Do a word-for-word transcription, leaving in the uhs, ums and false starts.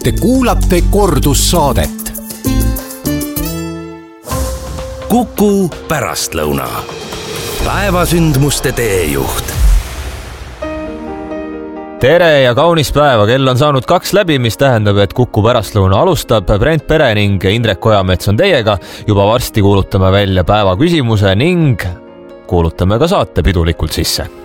Te kuulate kordussaadet. Kuku pärastlõuna. Päevasündmuste teejuht. Tere ja kaunis päeva, kell on saanud kaks läbi, mis tähendab, et Kuku pärastlõuna alustab. Brent Pere ning Indrek Ojamets on teiega. Juba varsti kuulutame välja päeva küsimuse ning kuulutame ka saate pidulikult sisse.